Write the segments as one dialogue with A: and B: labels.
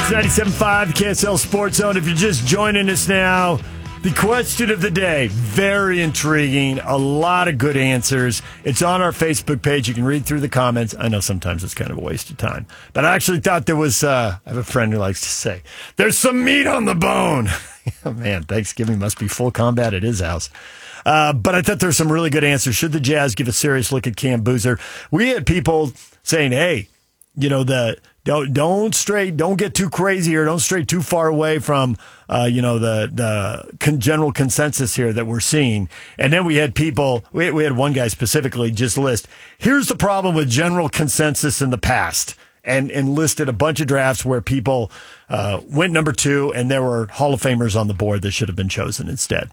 A: It's 97.5 KSL Sports Zone. If you're just joining us now, the question of the day, very intriguing, a lot of good answers. It's on our Facebook page. You can read through the comments. I know sometimes it's kind of a waste of time, but I actually thought there was, I have a friend who likes to say, there's some meat on the bone. Oh, man, Thanksgiving must be full combat at his house. But I thought there were some really good answers. Should the Jazz give a serious look at Cam Boozer? We had people saying, hey, you know, don't get too crazy or don't stray too far away from, the general consensus here that we're seeing. And then we had people, we had one guy specifically just list, here's the problem with general consensus in the past. And listed a bunch of drafts where people went number 2 and there were Hall of Famers on the board that should have been chosen instead.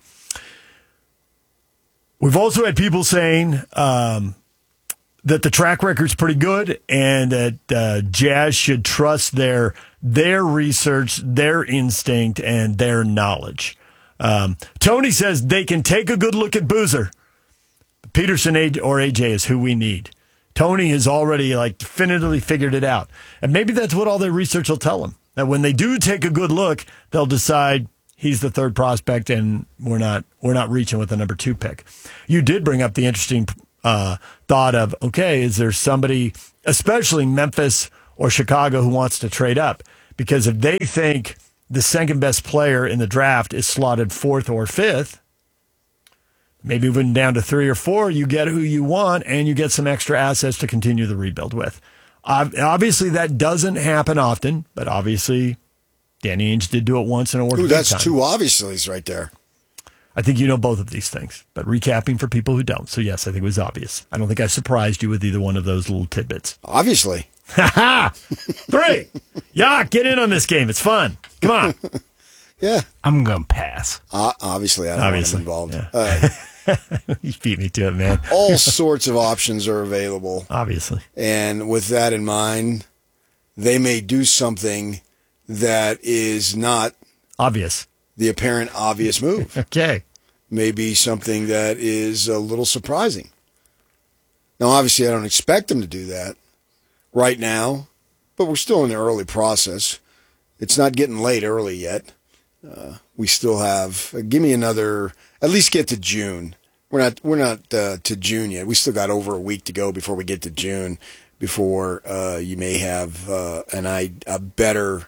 A: We've also had people saying that the track record's pretty good and that Jazz should trust their research, their instinct, and their knowledge. Tony says they can take a good look at Boozer. Peterson or AJ is who we need. Tony has already definitively figured it out. And maybe that's what all their research will tell them. That when they do take a good look, they'll decide he's the third prospect and we're not reaching with the number 2 pick. You did bring up the interesting thought of, okay, is there somebody, especially Memphis or Chicago, who wants to trade up? Because if they think the second best player in the draft is slotted 4th or 5th, maybe moving down to 3 or 4, you get who you want and you get some extra assets to continue the rebuild with. Obviously, that doesn't happen often, but obviously, Danny Ainge did do it once in a work.
B: That's 2 obviously right there.
A: I think you know both of these things, but recapping for people who don't. So, yes, I think it was obvious. I don't think I surprised you with either one of those little tidbits.
B: Obviously.
A: Ha-ha! 3. Yeah, get in on this game. It's fun. Come on.
B: Yeah.
C: I'm going to pass.
B: Obviously, I don't want him involved.
A: Yeah. You beat me to it, man.
B: All sorts of options are available.
A: Obviously.
B: And with that in mind, they may do something that is not
A: obvious.
B: The apparent obvious move.
A: Okay.
B: Maybe something that is a little surprising. Now, obviously, I don't expect them to do that right now, but we're still in the early process. It's not getting late early yet. We still have, give me another, at least get to June. We're not to June yet. We still got over a week to go before we get to June, before you may have a better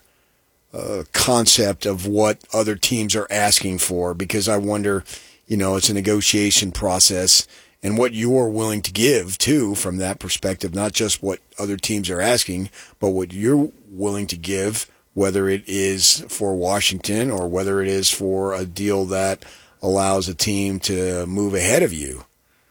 B: concept of what other teams are asking for, because I wonder, it's a negotiation process and what you're willing to give too from that perspective, not just what other teams are asking, but what you're willing to give, whether it is for Washington or whether it is for a deal that allows a team to move ahead of you.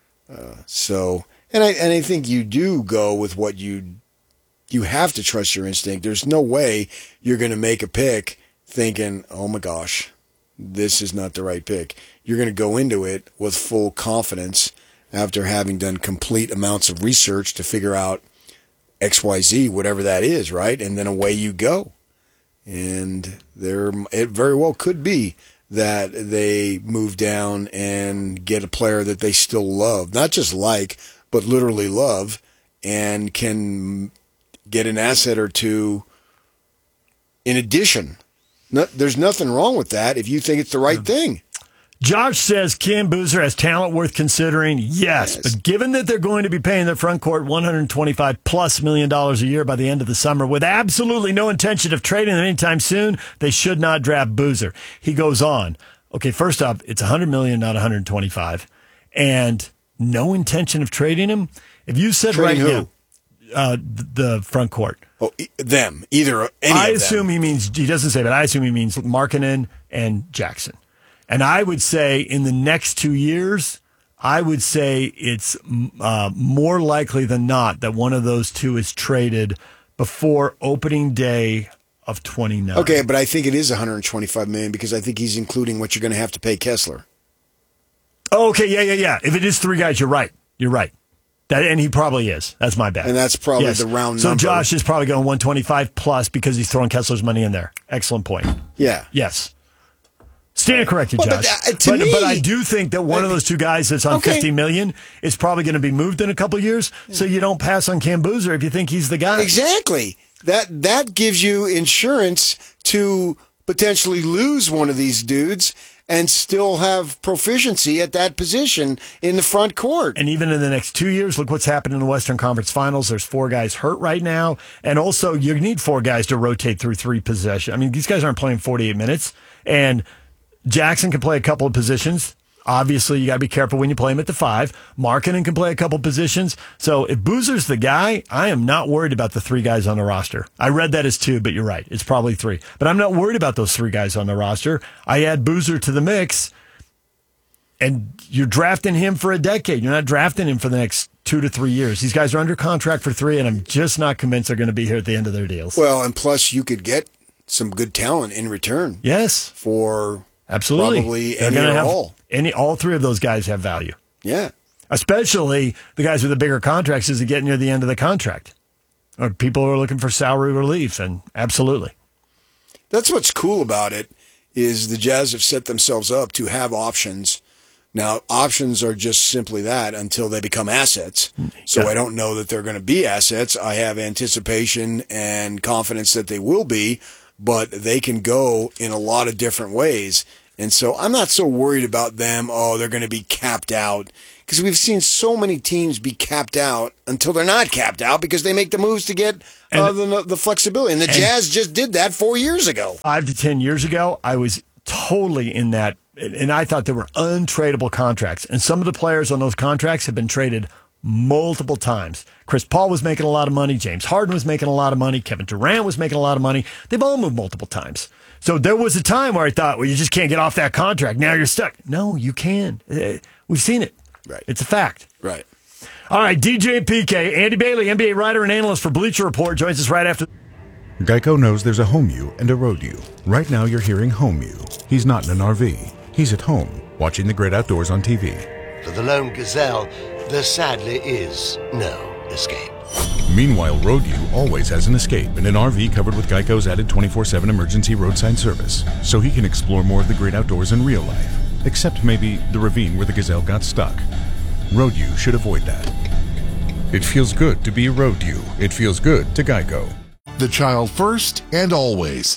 B: And I think you do go with what you have to trust your instinct. There's no way you're going to make a pick thinking, oh my gosh, this is not the right pick. You're going to go into it with full confidence after having done complete amounts of research to figure out XYZ, whatever that is, right? And then away you go. And it very well could be that they move down and get a player that they still love, not just like, but literally love, and can get an asset or 2 in addition. There's nothing wrong with that if you think it's the right thing.
A: Josh says Cam Boozer has talent worth considering. Yes, but given that they're going to be paying their front court $125+ million a year by the end of the summer with absolutely no intention of trading them anytime soon, they should not draft Boozer. He goes on. Okay, first off, it's $100 million, not $125, and no intention of trading him. If you said
B: trading
A: right now, the front court.
B: Oh, them. Either any
A: I
B: of
A: assume
B: them.
A: he means, he doesn't say, but I assume he means Markkanen and Jackson. And I would say in the next 2 years, I would say it's more likely than not that one of those 2 is traded before opening day of 29.
B: Okay, but I think it is $125 million because I think he's including what you're going to have to pay Kessler.
A: Oh, okay, yeah. If it is 3 guys, you're right. And he probably is. That's my bet.
B: And that's probably the round number.
A: So Josh is probably going 125+ because he's throwing Kessler's money in there. Excellent point.
B: Yeah.
A: Yes. Stand corrected, Josh. But I do think that one of those 2 guys that's on $50 million is probably going to be moved in a couple of years, so you don't pass on Cam Boozer if you think he's the guy.
B: Exactly. that gives you insurance to potentially lose one of these dudes and still have proficiency at that position in the front court.
A: And even in the next 2 years, look what's happened in the Western Conference Finals. There's 4 guys hurt right now. And also, you need 4 guys to rotate through 3 possessions. I mean, these guys aren't playing 48 minutes. And Jackson can play a couple of positions. Obviously, you got to be careful when you play him at the 5. Markkanen can play a couple positions. So if Boozer's the guy, I am not worried about the 3 guys on the roster. I read that as 2, but you're right. It's probably 3. But I'm not worried about those 3 guys on the roster. I add Boozer to the mix, and you're drafting him for a decade. You're not drafting him for the next 2 to 3 years. These guys are under contract for 3, and I'm just not convinced they're going to be here at the end of their deals.
B: Well, and plus you could get some good talent in return.
A: Yes.
B: For
A: absolutely.
B: Probably any or all.
A: All 3 of those guys have value.
B: Yeah.
A: Especially the guys with the bigger contracts as they get near the end of the contract. Or people who are looking for salary relief, and absolutely.
B: That's what's cool about it, is the Jazz have set themselves up to have options. Now, options are just simply that until they become assets. So I don't know that they're going to be assets. I have anticipation and confidence that they will be, but they can go in a lot of different ways. And so I'm not so worried about them, they're going to be capped out. Because we've seen so many teams be capped out until they're not capped out because they make the moves to get the flexibility. And the Jazz just did that 4 years ago.
A: 5 to 10 years ago, I was totally in that. And I thought there were untradeable contracts. And some of the players on those contracts have been traded multiple times. Chris Paul was making a lot of money. James Harden was making a lot of money. Kevin Durant was making a lot of money. They've all moved multiple times. So there was a time where I thought, well, you just can't get off that contract. Now you're stuck. No, you can. We've seen it.
B: Right.
A: It's a fact.
B: Right.
A: All right, DJ and PK. Andy Bailey, NBA writer and analyst for Bleacher Report, joins us right after.
C: Geico knows there's a home you and a road you. Right now you're hearing home you. He's not in an RV. He's at home, watching the great outdoors on TV.
D: For the lone gazelle, there sadly is no escape.
C: Meanwhile, Road U always has an escape in an RV covered with Geico's added 24/7 emergency roadside service, so he can explore more of the great outdoors in real life, except maybe the ravine where the gazelle got stuck. Road U should avoid that. It feels good to be Road U. It feels good to Geico.
E: The child first and always.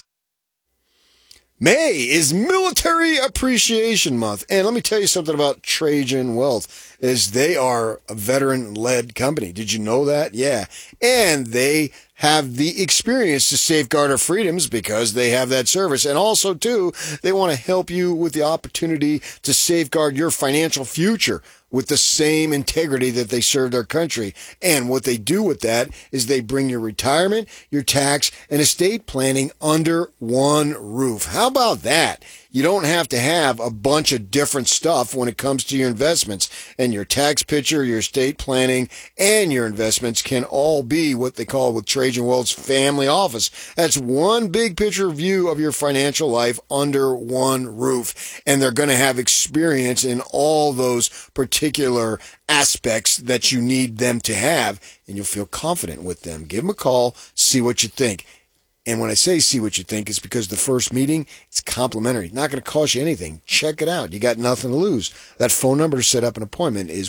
B: May is Military Appreciation Month. And let me tell you something about Trajan Wealth, is they are a veteran-led company. Did you know that? Yeah. And they have the experience to safeguard our freedoms because they have that service. And also, too, they want to help you with the opportunity to safeguard your financial future with the same integrity that they served our country. And what they do with that is they bring your retirement, your tax, and estate planning under one roof. How about that? You don't have to have a bunch of different stuff when it comes to your investments. And your tax picture, your estate planning, and your investments can all be what they call with Trajan Wealth's family office. That's one big picture view of your financial life under one roof. And they're going to have experience in all those particular aspects that you need them to have. And you'll feel confident with them. Give them a call, see what you think. And when I say see what you think, it's because the first meeting, it's complimentary. Not going to cost you anything. Check it out. You got nothing to lose. That phone number to set up an appointment is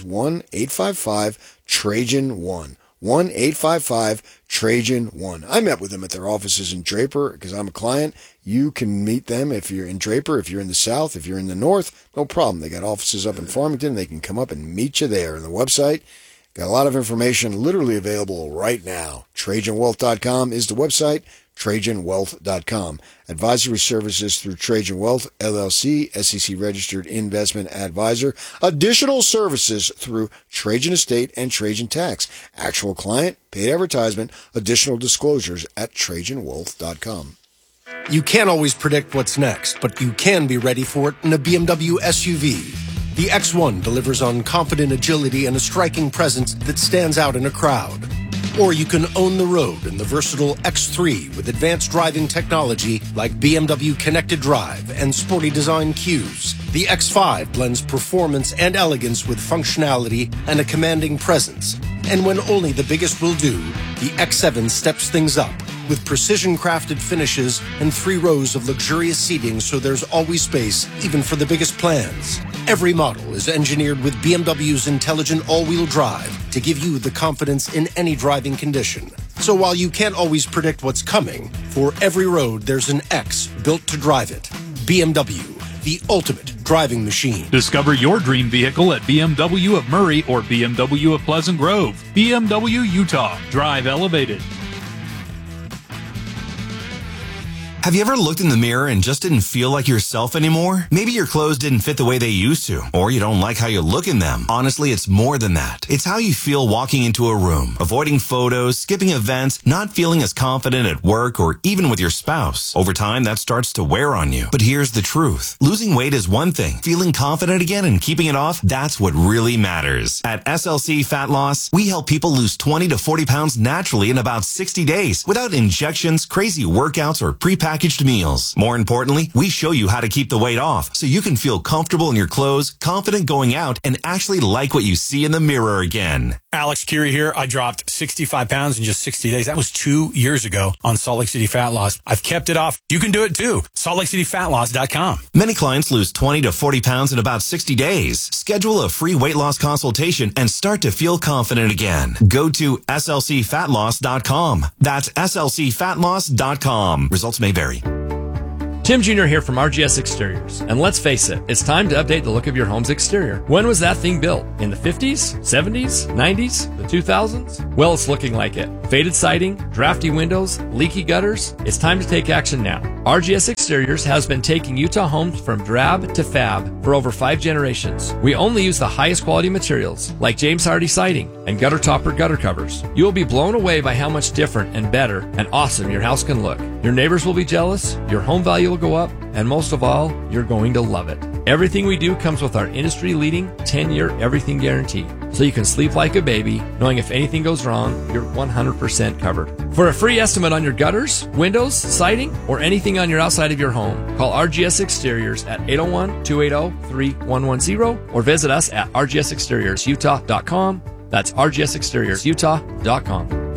B: 1-855-TRAJAN-1. 1-855-TRAJAN-1. I met with them at their offices in Draper because I'm a client. You can meet them if you're in Draper, if you're in the South, if you're in the North. No problem. They got offices up in Farmington. They can come up and meet you there. And the website, got a lot of information literally available right now. TrajanWealth.com is the website. TrajanWealth.com. Advisory services through Trajan Wealth, LLC, SEC registered investment advisor. Additional services through Trajan Estate and Trajan Tax. Actual client, paid advertisement, additional disclosures at TrajanWealth.com.
F: You can't always predict what's next, but you can be ready for it in a BMW SUV. The X1 delivers on confident agility and a striking presence that stands out in a crowd. Or you can own the road in the versatile X3 with advanced driving technology like BMW Connected Drive and sporty design cues. The X5 blends performance and elegance with functionality and a commanding presence. And when only the biggest will do, the X7 steps things up with precision-crafted finishes and 3 rows of luxurious seating so there's always space, even for the biggest plans. Every model is engineered with BMW's intelligent all-wheel drive to give you the confidence in any driving condition. So while you can't always predict what's coming, for every road there's an X built to drive it. BMW, the ultimate driving machine.
G: Discover your dream vehicle at BMW of Murray or BMW of Pleasant Grove. BMW Utah. Drive elevated.
H: Have you ever looked in the mirror and just didn't feel like yourself anymore? Maybe your clothes didn't fit the way they used to, or you don't like how you look in them. Honestly, it's more than that. It's how you feel walking into a room, avoiding photos, skipping events, not feeling as confident at work or even with your spouse. Over time, that starts to wear on you. But here's the truth. Losing weight is one thing. Feeling confident again and keeping it off, that's what really matters. At SLC Fat Loss, we help people lose 20 to 40 pounds naturally in about 60 days without injections, crazy workouts, or prepackaged meals. More importantly, we show you how to keep the weight off so you can feel comfortable in your clothes, confident going out, and actually like what you see in the mirror again.
I: Alex Curie here. I dropped 65 pounds in just 60 days. That was 2 years ago on Salt Lake City Fat Loss. I've kept it off. You can do it too. SaltLakeCityFatLoss.com.
H: Many clients lose 20 to 40 pounds in about 60 days. Schedule a free weight loss consultation and start to feel confident again. Go to SLCFatLoss.com. That's SLCFatLoss.com. Results may vary.
J: Tim Jr. here from RGS Exteriors. And let's face it, it's time to update the look of your home's exterior. When was that thing built? In the 50s? 70s? 90s? The 2000s? Well, it's looking like it. Faded siding, drafty windows, leaky gutters. It's time to take action now. RGS Exteriors has been taking Utah homes from drab to fab for over 5 generations. We only use the highest quality materials like James Hardy siding and gutter topper gutter covers. You will be blown away by how much different and better and awesome your house can look. Your neighbors will be jealous, your home value will go up, and most of all, you're going to love it. Everything we do comes with our industry-leading 10-year everything guarantee, so you can sleep like a baby, knowing if anything goes wrong, you're 100% covered. For a free estimate on your gutters, windows, siding, or anything on your outside of your home, call RGS Exteriors at 801-280-3110 or visit us at rgsexteriorsutah.com. That's rgsexteriorsutah.com.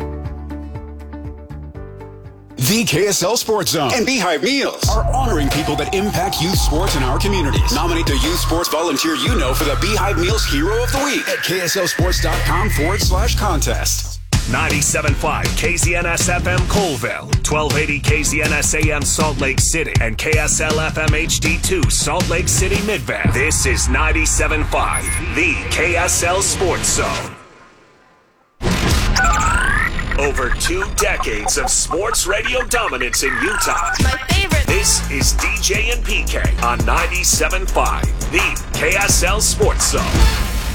K: The KSL Sports Zone and Beehive Meals are honoring people that impact youth sports in our communities. Nominate the youth sports volunteer you know for the Beehive Meals Hero of the Week at KSLSports.com/contest.
L: 97.5 KZNS FM Colville, 1280 KZNS AM Salt Lake City, and KSL FM HD2 Salt Lake City Midvale. This is 97.5, the KSL Sports Zone. Over 2 decades of sports radio dominance in Utah.
M: My favorite.
L: This is DJ and PK on 97.5, the KSL Sports Zone.